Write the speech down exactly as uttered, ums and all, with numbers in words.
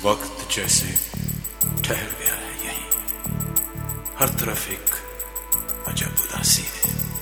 वक्त जैसे ठहर गया है यहीं, हर तरफ एक अजब उदासी है।